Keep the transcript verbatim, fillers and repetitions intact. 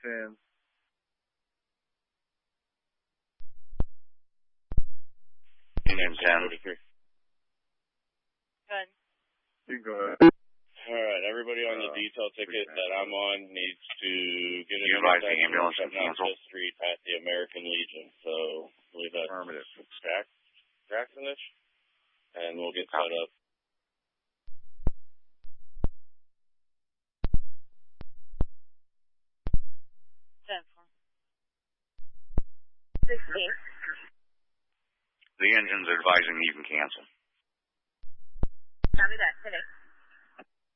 ten. Union ten. Good. You go ahead. Alright, everybody on the detail ticket that I'm on needs to get a advise the ambulance and cancel the street at the American Legion. So, I believe that's Affirmative. Jack, Jacksonish, and we'll get set up. sixteen. The engine's advising you can cancel. Copy that. Today.